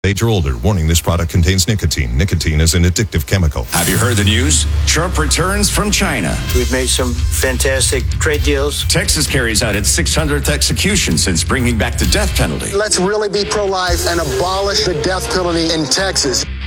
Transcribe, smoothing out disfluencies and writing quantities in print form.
Age or older. Warning, this product contains nicotine. Nicotine is an addictive chemical. Have you heard the news? Trump returns from China. We've made some fantastic trade deals. Texas carries out its 600th execution since bringing back the death penalty. Let's really be pro-life and abolish the death penalty in Texas.